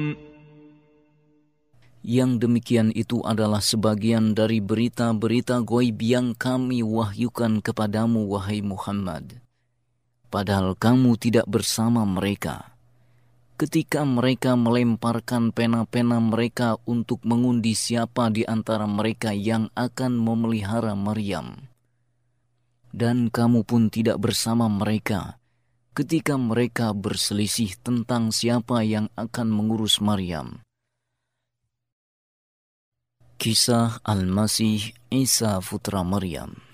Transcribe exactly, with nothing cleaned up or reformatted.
Yang demikian itu adalah sebagian dari berita-berita ghaib yang kami wahyukan kepadamu, wahai Muhammad. Padahal kamu tidak bersama mereka ketika mereka melemparkan pena-pena mereka untuk mengundi siapa di antara mereka yang akan memelihara Maryam. Dan kamu pun tidak bersama mereka ketika mereka berselisih tentang siapa yang akan mengurus Maryam. Kisah Al-Masih Isa putra Maryam.